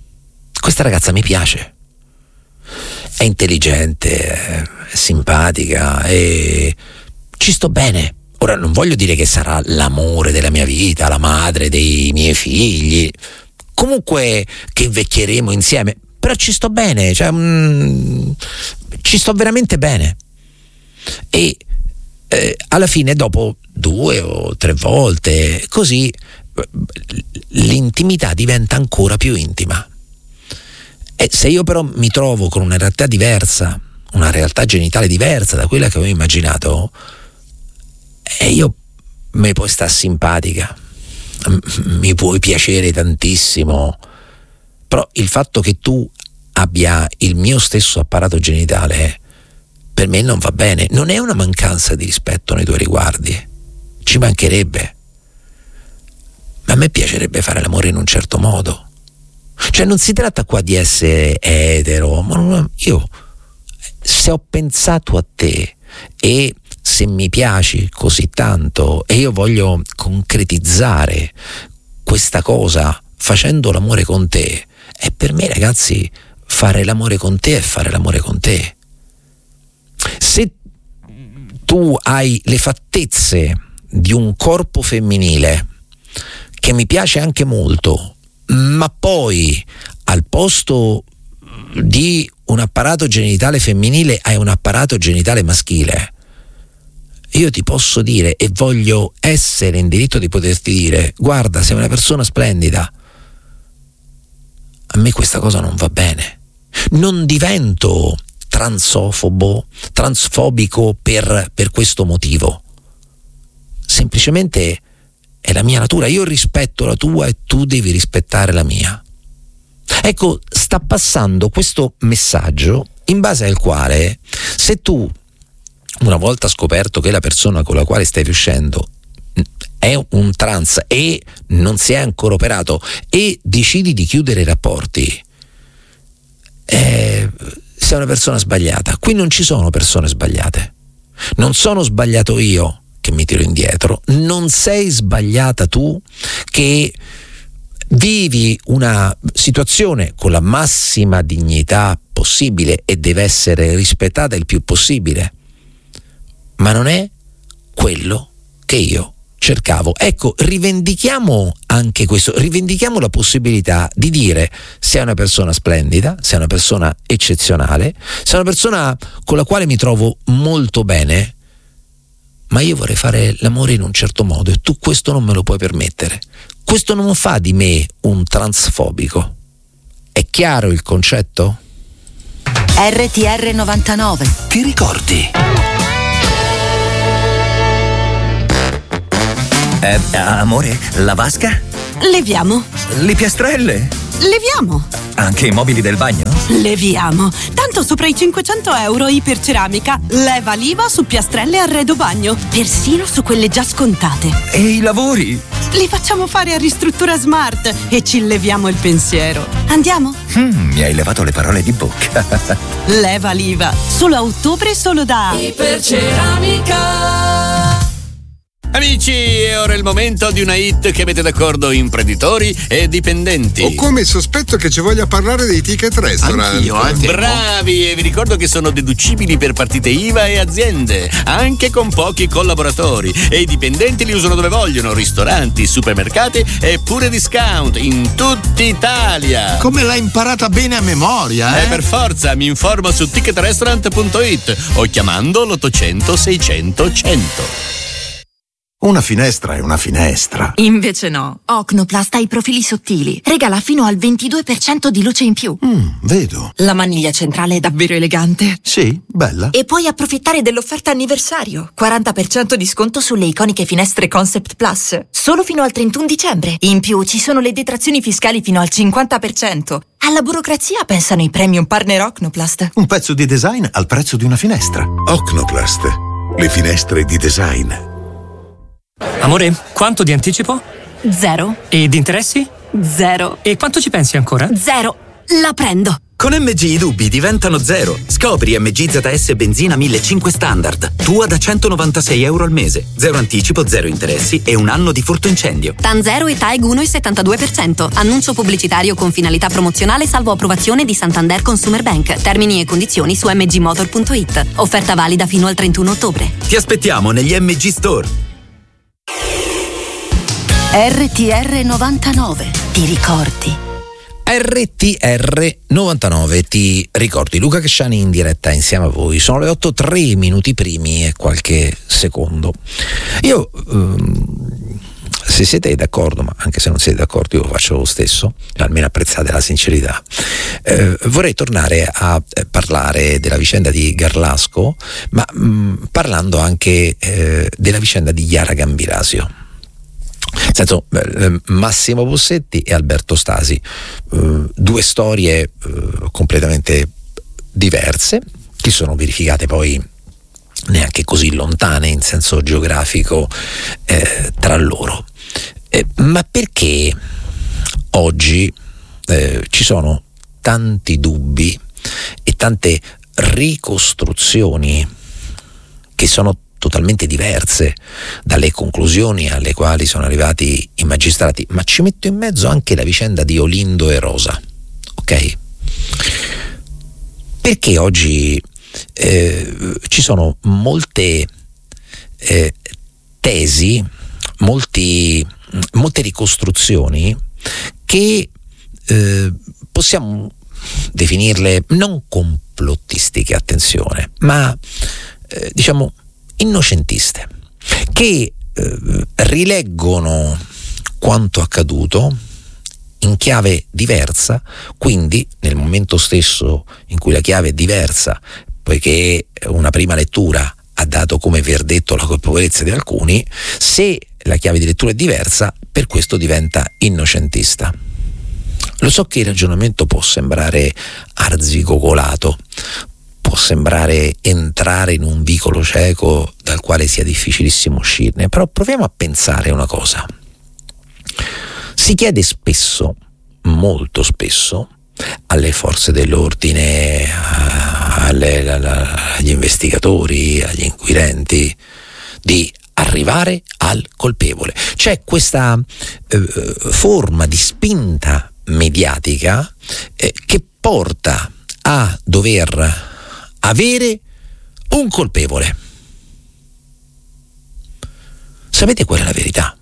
è intelligente, è simpatica e ci sto bene. Ora non voglio dire che sarà l'amore della mia vita, la madre dei miei figli, comunque che invecchieremo insieme, però ci sto bene, cioè ci sto veramente bene. E alla fine, dopo 2 o 3 volte così, l'intimità diventa ancora più intima. E se io però mi trovo con una realtà diversa, una realtà genitale diversa da quella che avevo immaginato, io mi puoi stare simpatica, mi puoi piacere tantissimo, però il fatto che tu abbia il mio stesso apparato genitale per me non va bene. Non è una mancanza di rispetto nei tuoi riguardi, ci mancherebbe, ma a me piacerebbe fare l'amore in un certo modo. Cioè non si tratta qua di essere etero, ma io, se ho pensato a te e se mi piaci così tanto e io voglio concretizzare questa cosa facendo l'amore con te, e per me, ragazzi, fare l'amore con te è fare l'amore con te. Se tu hai le fattezze di un corpo femminile che mi piace anche molto, ma poi al posto di un apparato genitale femminile hai un apparato genitale maschile, io ti posso dire, e voglio essere in diritto di poterti dire: guarda, sei una persona splendida, a me questa cosa non va bene. Non divento transfobico per questo motivo, semplicemente è la mia natura, io rispetto la tua e tu devi rispettare la mia. Ecco, sta passando questo messaggio in base al quale, se tu, una volta scoperto che la persona con la quale stai uscendo è un trans e non si è ancora operato e decidi di chiudere i rapporti, sei una persona sbagliata. Qui non ci sono persone sbagliate, non sono sbagliato io che mi tiro indietro, non sei sbagliata tu che vivi una situazione con la massima dignità possibile e deve essere rispettata il più possibile, ma non è quello che io cercavo. Ecco, rivendichiamo anche questo, rivendichiamo la possibilità di dire: sei una persona splendida, sei una persona eccezionale, sei una persona con la quale mi trovo molto bene, ma io vorrei fare l'amore in un certo modo e tu questo non me lo puoi permettere. Questo non fa di me un transfobico. È chiaro il concetto? RTR 99. Ti ricordi? Amore, la vasca? Leviamo. Le piastrelle? Leviamo. Anche i mobili del bagno? Leviamo. Tanto sopra i 500 euro iperceramica. Leva l'IVA su piastrelle e arredo bagno. Persino su quelle già scontate. E i lavori? Li facciamo fare a Ristruttura Smart e ci leviamo il pensiero. Andiamo? Mi hai levato le parole di bocca. Leva l'IVA. Solo a ottobre, solo da Iperceramica. Amici, è ora il momento di una hit che mette d'accordo imprenditori e dipendenti. Ho come il sospetto che ci voglia parlare dei ticket restaurant. Anch'io. Bravi, e vi ricordo che sono deducibili per partite IVA e aziende, anche con pochi collaboratori. E i dipendenti li usano dove vogliono: ristoranti, supermercati e pure discount in tutta Italia. Come l'hai imparata bene a memoria, eh? Per forza, mi informo su ticketrestaurant.it o chiamando l'800 600 100. Una finestra è una finestra. Invece no. Ocnoplast ha i profili sottili. Regala fino al 22% di luce in più. Vedo. La maniglia centrale è davvero elegante. Sì, bella. E puoi approfittare dell'offerta anniversario. 40% di sconto sulle iconiche finestre Concept Plus. Solo fino al 31 dicembre. In più ci sono le detrazioni fiscali fino al 50%. Alla burocrazia pensano i premium partner Ocnoplast. Un pezzo di design al prezzo di una finestra. Ocnoplast. Le finestre di design. Amore, quanto di anticipo? 0. E di interessi? 0. E quanto ci pensi ancora? 0. La prendo. Con MG i dubbi diventano 0. Scopri MG ZS benzina 1500 standard. Tua da 196 euro al mese. 0 anticipo, 0 interessi e 1 anno di furto incendio. TAN 0 e TAEG 1,72%. Annuncio pubblicitario con finalità promozionale salvo approvazione di Santander Consumer Bank. Termini e condizioni su mgmotor.it. Offerta valida fino al 31 ottobre. Ti aspettiamo negli MG Store. RTR 99. Ti ricordi? RTR 99, ti ricordi? Luca Casciani in diretta insieme a voi. Sono le 8:03 minuti primi e qualche secondo. Io se siete d'accordo, ma anche se non siete d'accordo io lo faccio lo stesso, almeno apprezzate la sincerità, vorrei tornare a parlare della vicenda di Garlasco, ma parlando anche della vicenda di Chiara Gambirasio. Nel senso, Massimo Bossetti e Alberto Stasi, due storie completamente diverse, che sono verificate poi neanche così lontane in senso geografico tra loro. Ma perché oggi ci sono tanti dubbi e tante ricostruzioni che sono totalmente diverse dalle conclusioni alle quali sono arrivati i magistrati, ma ci metto in mezzo anche la vicenda di Olindo e Rosa, ok? Perché oggi ci sono molte tesi, molte ricostruzioni che possiamo definirle non complottistiche, attenzione, ma diciamo innocentiste, che rileggono quanto accaduto in chiave diversa, quindi nel momento stesso in cui la chiave è diversa, poiché una prima lettura ha dato come verdetto la colpevolezza di alcuni, se la chiave di lettura è diversa, per questo diventa innocentista. Lo so che il ragionamento può sembrare arzigogolato, può sembrare entrare in un vicolo cieco dal quale sia difficilissimo uscirne, però proviamo a pensare una cosa. Si chiede spesso, molto spesso, alle forze dell'ordine, agli investigatori, agli inquirenti, di arrivare al colpevole. C'è questa forma di spinta mediatica che porta a dover avere un colpevole. Sapete qual è la verità?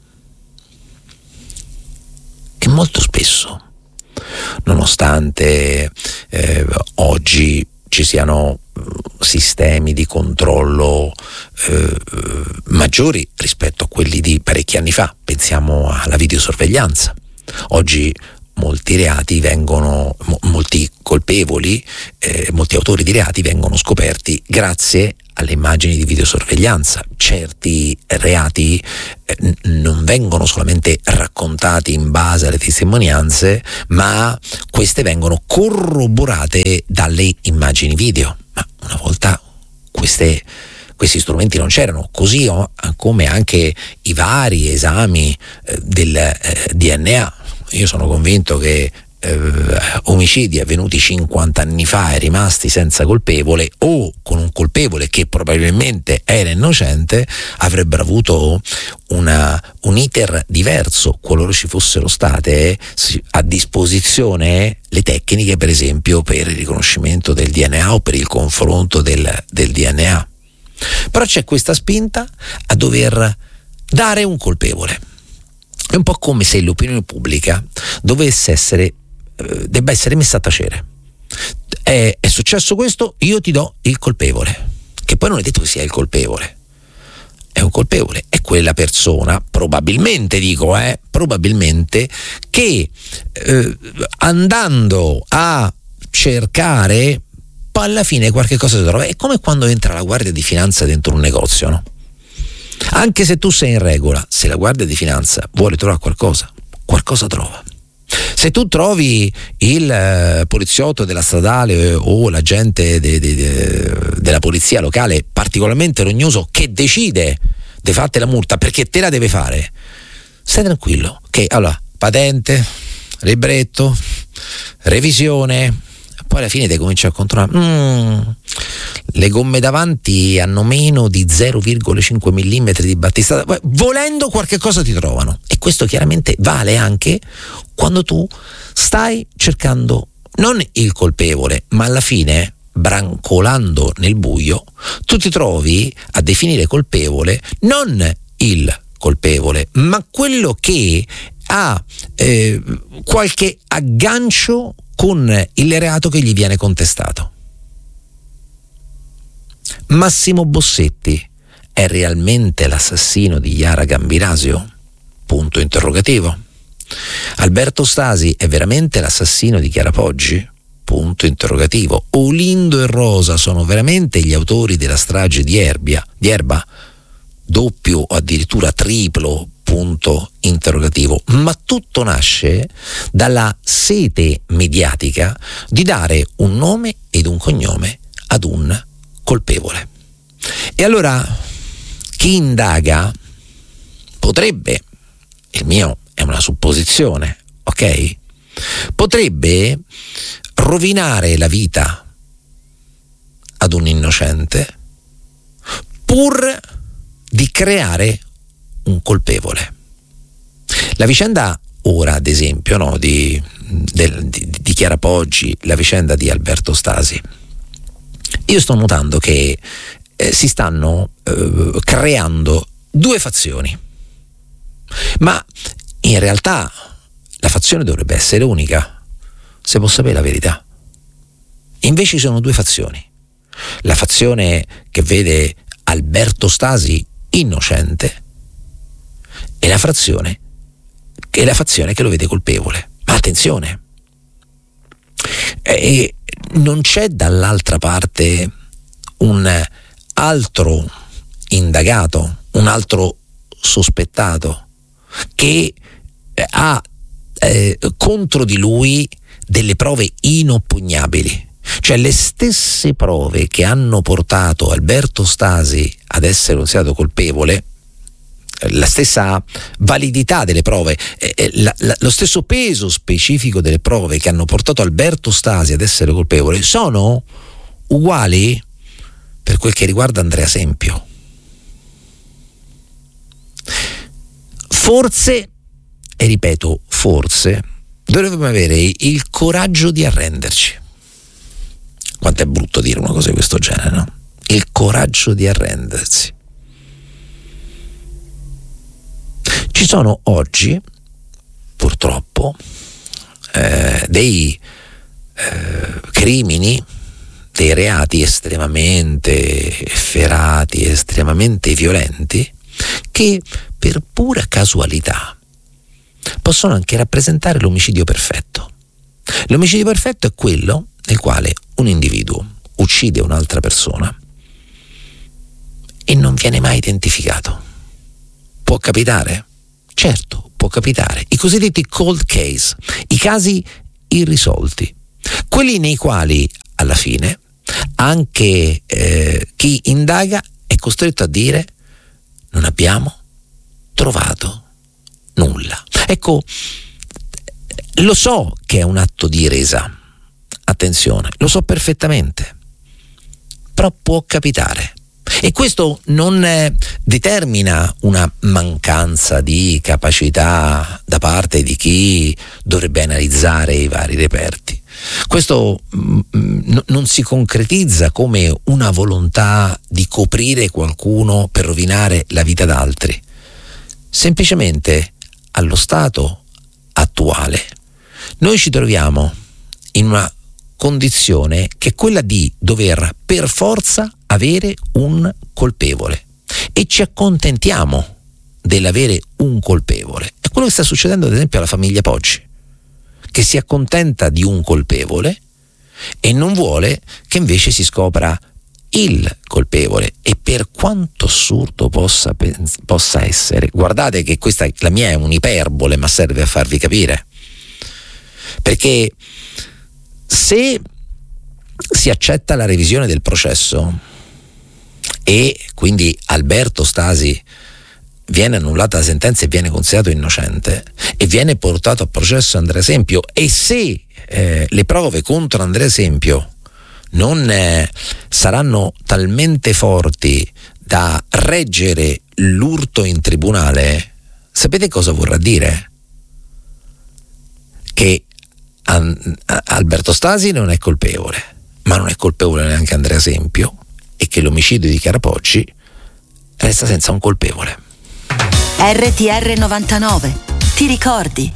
Che molto spesso, nonostante oggi ci siano sistemi di controllo maggiori rispetto a quelli di parecchi anni fa, pensiamo alla videosorveglianza. Oggi molti reati vengono, molti colpevoli, molti autori di reati vengono scoperti grazie alle immagini di videosorveglianza. Certi reati non vengono solamente raccontati in base alle testimonianze, ma queste vengono corroborate dalle immagini video. Ma una volta questi strumenti non c'erano, così come anche i vari esami del DNA. Io sono convinto che omicidi avvenuti 50 anni fa e rimasti senza colpevole, o con un colpevole che probabilmente era innocente, avrebbero avuto un iter diverso qualora ci fossero state a disposizione le tecniche, per esempio, per il riconoscimento del DNA o per il confronto del DNA. Però c'è questa spinta a dover dare un colpevole. È un po' come se l'opinione pubblica debba essere messa a tacere. È successo questo, io ti do il colpevole, che poi non è detto che sia il colpevole. È un colpevole, è quella persona, probabilmente che andando a cercare, poi alla fine qualche cosa si trova. È come quando entra la guardia di finanza dentro un negozio, no? Anche se tu sei in regola, se la guardia di finanza vuole trovare qualcosa trova. Se tu trovi il poliziotto della stradale o l'agente della polizia locale particolarmente rognoso che decide di farti la multa perché te la deve fare, stai tranquillo che allora patente, libretto, revisione, poi alla fine ti cominci a controllare. Le gomme davanti hanno meno di 0,5 mm di battistata, volendo qualche cosa ti trovano. E questo chiaramente vale anche quando tu stai cercando non il colpevole, ma alla fine, brancolando nel buio, tu ti trovi a definire colpevole non il colpevole, ma quello che ha qualche aggancio con il reato che gli viene contestato. Massimo Bossetti è realmente l'assassino di Yara Gambirasio? Punto interrogativo. Alberto Stasi è veramente l'assassino di Chiara Poggi? Punto interrogativo. Olindo e Rosa sono veramente gli autori della strage di Erba? Doppio o addirittura triplo punto interrogativo. Ma tutto nasce dalla sete mediatica di dare un nome ed un cognome ad un colpevole. E allora chi indaga potrebbe, il mio è una supposizione, ok? Potrebbe rovinare la vita ad un innocente pur di creare un colpevole. La vicenda ora, ad esempio, no, di Chiara Poggi, la vicenda di Alberto Stasi, io sto notando che si stanno creando due fazioni, ma in realtà la fazione dovrebbe essere unica, se può sapere la verità. Invece ci sono due fazioni: la fazione che vede Alberto Stasi innocente e la fazione che lo vede colpevole. Ma attenzione, non c'è dall'altra parte un altro indagato, un altro sospettato che ha contro di lui delle prove inoppugnabili. Cioè le stesse prove che hanno portato Alberto Stasi ad essere considerato colpevole, la stessa validità delle prove, lo stesso peso specifico delle prove che hanno portato Alberto Stasi ad essere colpevole sono uguali per quel che riguarda Andrea Sempio. Forse, e ripeto forse, dovremmo avere il coraggio di arrenderci. Quanto è brutto dire una cosa di questo genere, no? Il coraggio di arrendersi. Ci sono oggi, purtroppo, dei crimini, dei reati estremamente efferati, estremamente violenti, che per pura casualità possono anche rappresentare l'omicidio perfetto. L'omicidio perfetto è quello nel quale un individuo uccide un'altra persona e non viene mai identificato. Può capitare? Certo, può capitare. I cosiddetti cold case, i casi irrisolti, quelli nei quali alla fine anche chi indaga è costretto a dire: non abbiamo trovato nulla. Ecco, lo so che è un atto di resa, attenzione, lo so perfettamente, però può capitare. E questo non determina una mancanza di capacità da parte di chi dovrebbe analizzare i vari reperti. Questo non si concretizza come una volontà di coprire qualcuno per rovinare la vita d'altri. Semplicemente, allo stato attuale, noi ci troviamo in una condizione che è quella di dover per forza avere un colpevole, e ci accontentiamo dell'avere un colpevole. È quello che sta succedendo ad esempio alla famiglia Poggi, che si accontenta di un colpevole e non vuole che invece si scopra il colpevole. E per quanto assurdo possa essere, guardate che questa, la mia è un'iperbole, ma serve a farvi capire, perché se si accetta la revisione del processo e quindi Alberto Stasi viene annullata la sentenza e viene considerato innocente e viene portato a processo Andrea Sempio, e se le prove contro Andrea Sempio non saranno talmente forti da reggere l'urto in tribunale, sapete cosa vorrà dire? Che Alberto Stasi non è colpevole, ma non è colpevole neanche Andrea Sempio, e che l'omicidio di Chiara Poggi resta senza un colpevole. RTR 99, ti ricordi?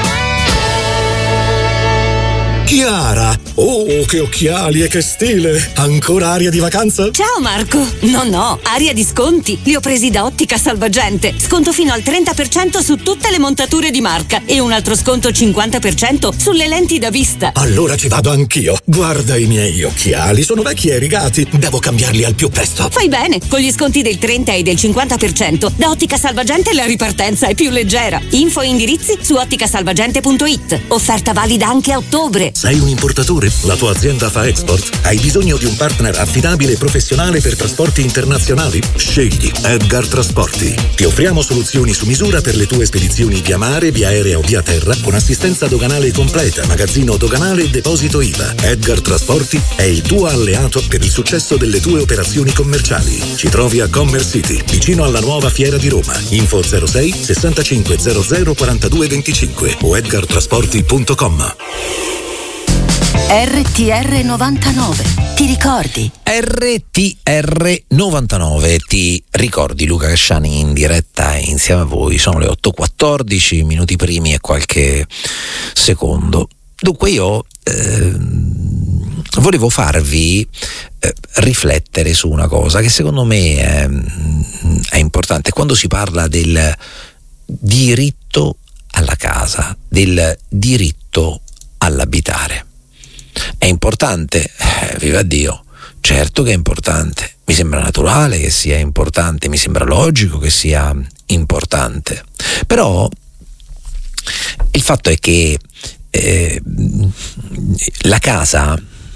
Chiara, oh che occhiali e che stile! Ancora aria di vacanza? Ciao Marco! No, aria di sconti! Li ho presi da Ottica Salvagente. Sconto fino al 30% su tutte le montature di marca e un altro sconto 50% sulle lenti da vista. Allora ci vado anch'io. Guarda i miei occhiali, sono vecchi e rigati. Devo cambiarli al più presto. Fai bene! Con gli sconti del 30 e del 50% da Ottica Salvagente la ripartenza è più leggera. Info e indirizzi su otticasalvagente.it. Offerta valida anche a ottobre. Sei un importatore? La tua azienda fa export? Hai bisogno di un partner affidabile e professionale per trasporti internazionali? Scegli Edgar Trasporti. Ti offriamo soluzioni su misura per le tue spedizioni via mare, via aerea o via terra, con assistenza doganale completa, magazzino doganale e deposito IVA. Edgar Trasporti è il tuo alleato per il successo delle tue operazioni commerciali. Ci trovi a Commerce City, vicino alla nuova fiera di Roma. Info 06 65 00 42 25 o edgartrasporti.com. RTR 99, ti ricordi? RTR 99, ti ricordi? Luca Casciani in diretta insieme a voi. Sono le 8:14 minuti primi e qualche secondo. Dunque io volevo farvi riflettere su una cosa che secondo me è importante quando si parla del diritto alla casa, del diritto all'abitare. È importante? Viva Dio, certo che è importante, mi sembra naturale che sia importante, mi sembra logico che sia importante, però il fatto è che la casa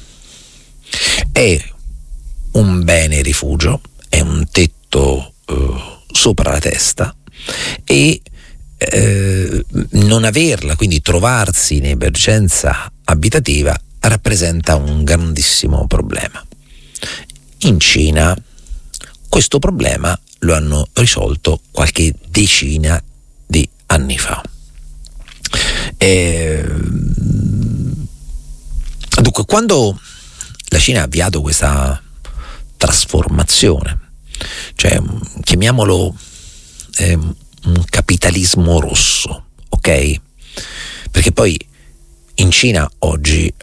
è un bene rifugio, è un tetto sopra la testa, e non averla, quindi trovarsi in emergenza abitativa, rappresenta un grandissimo problema. In Cina questo problema lo hanno risolto qualche decina di anni fa. Dunque, quando la Cina ha avviato questa trasformazione, cioè chiamiamolo un capitalismo rosso, ok? Perché poi in Cina oggi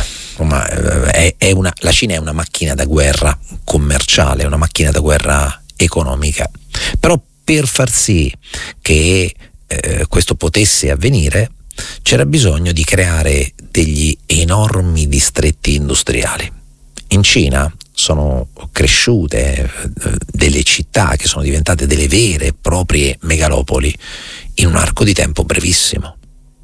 la Cina è una macchina da guerra commerciale, una macchina da guerra economica, però per far sì che questo potesse avvenire c'era bisogno di creare degli enormi distretti industriali. In Cina sono cresciute delle città che sono diventate delle vere e proprie megalopoli in un arco di tempo brevissimo.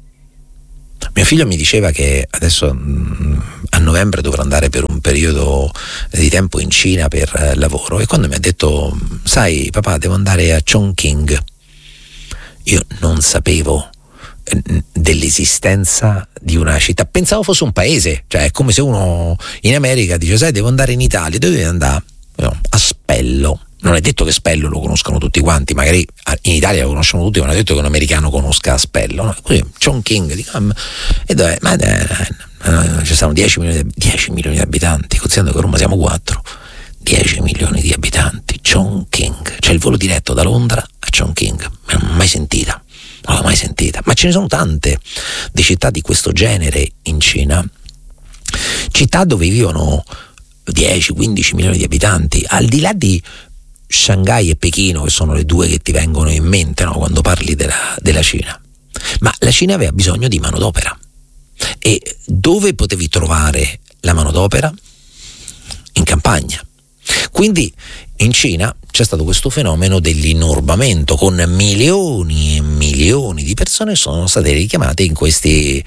Mio figlio mi diceva che adesso a novembre dovrà andare per un periodo di tempo in Cina per lavoro, e quando mi ha detto: sai papà, devo andare a Chongqing, io non sapevo dell'esistenza di una città, pensavo fosse un paese, cioè è come se uno in America dice: sai, devo andare in Italia, dove devi andare? No, a Spello. Non è detto che Spello lo conoscono tutti quanti, magari in Italia lo conoscono tutti, ma non è detto che un americano conosca Spello, no? Così, Chongqing, e dove? Ma ci stanno 10 milioni di abitanti, considerando che a Roma siamo 4, 10 milioni di abitanti, Chongqing, c'è il volo diretto da Londra a Chongqing, non l'ho mai sentita, ma ce ne sono tante di città di questo genere in Cina, città dove vivono 10-15 milioni di abitanti, al di là di Shanghai e Pechino, che sono le due che ti vengono in mente, no, quando parli della Cina. Ma la Cina aveva bisogno di manodopera, e dove potevi trovare la manodopera? In campagna. Quindi in Cina c'è stato questo fenomeno dell'inurbamento, con milioni e milioni di persone che sono state richiamate in questi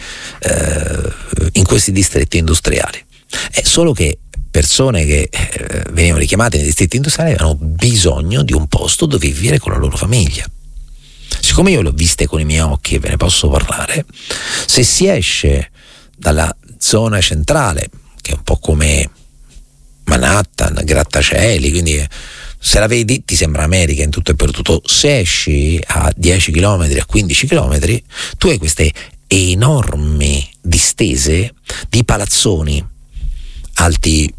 distretti industriali. È solo che persone che venivano richiamate nei distretti industriali avevano bisogno di un posto dove vivere con la loro famiglia. Siccome io l'ho viste con i miei occhi e ve ne posso parlare, se si esce dalla zona centrale, che è un po' come Manhattan, grattacieli, quindi se la vedi ti sembra America in tutto e per tutto, se esci a 10 km, a 15 km, tu hai queste enormi distese di palazzoni alti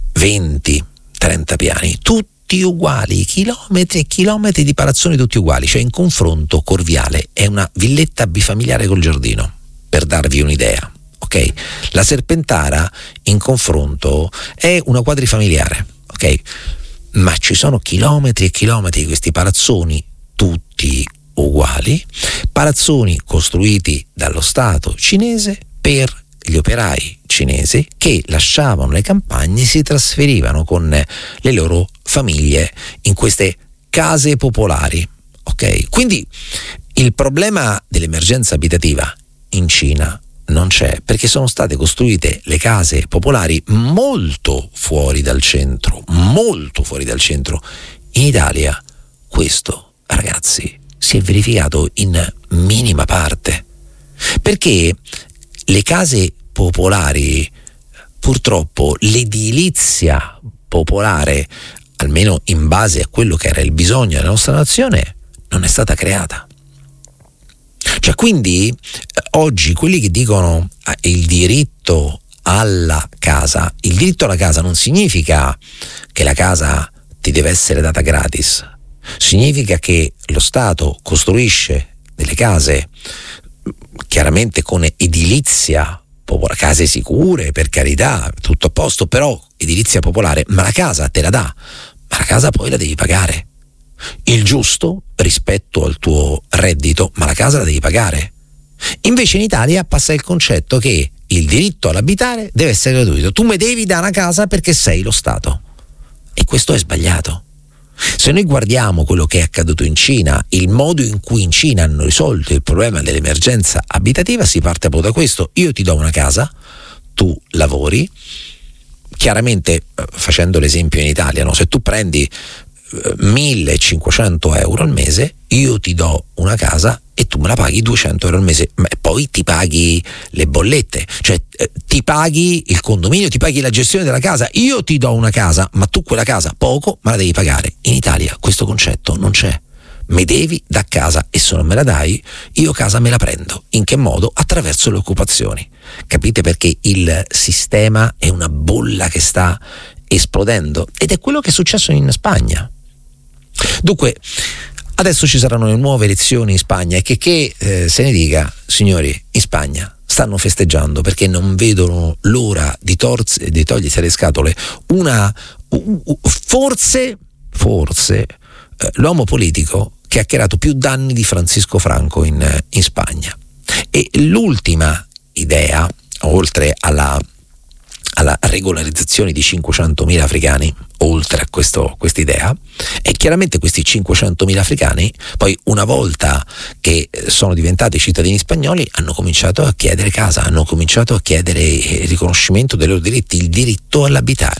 20-30 piani, tutti uguali, chilometri e chilometri di palazzoni tutti uguali. Cioè, in confronto Corviale è una villetta bifamiliare col giardino, per darvi un'idea, ok? La Serpentara in confronto è una quadrifamiliare, ok? Ma ci sono chilometri e chilometri di questi palazzoni tutti uguali, palazzoni costruiti dallo Stato cinese per gli operai cinesi che lasciavano le campagne e si trasferivano con le loro famiglie in queste case popolari, ok? Quindi il problema dell'emergenza abitativa in Cina non c'è, perché sono state costruite le case popolari molto fuori dal centro, molto fuori dal centro. In Italia questo, ragazzi, si è verificato in minima parte, perché le case popolari, purtroppo l'edilizia popolare, almeno in base a quello che era il bisogno della nostra nazione, non è stata creata. Cioè, quindi oggi quelli che dicono il diritto alla casa, il diritto alla casa non significa che la casa ti deve essere data gratis, significa che lo Stato costruisce delle case chiaramente con edilizia popolare, case sicure, per carità, tutto a posto, però edilizia popolare, ma la casa te la dà, ma la casa poi la devi pagare, il giusto rispetto al tuo reddito, ma la casa la devi pagare. Invece in Italia passa il concetto che il diritto all'abitare deve essere gratuito, tu mi devi dare una casa perché sei lo Stato, e questo è sbagliato. Se noi guardiamo quello che è accaduto in Cina, il modo in cui in Cina hanno risolto il problema dell'emergenza abitativa, si parte proprio da questo: io ti do una casa, tu lavori, chiaramente facendo l'esempio in Italia, no? Se tu prendi 1.500 euro al mese, io ti do una casa e tu me la paghi 200 euro al mese, ma poi ti paghi le bollette, cioè ti paghi il condominio, ti paghi la gestione della casa. Io ti do una casa, ma tu quella casa poco me la devi pagare. In Italia questo concetto non c'è. Me devi da casa, e se non me la dai io casa me la prendo. In che modo? Attraverso le occupazioni. Capite perché il sistema è una bolla che sta esplodendo, ed è quello che è successo in Spagna. Dunque, Adesso ci saranno le nuove elezioni in Spagna e che se ne dica, signori, in Spagna stanno festeggiando perché non vedono l'ora di togliersi dalle scatole forse l'uomo politico che ha creato più danni di Francisco Franco in Spagna. E l'ultima idea, oltre alla regolarizzazione di 500.000 africani, oltre a questa idea, e chiaramente questi 500.000 africani poi, una volta che sono diventati cittadini spagnoli, hanno cominciato a chiedere casa, hanno cominciato a chiedere il riconoscimento dei loro diritti, il diritto all'abitare.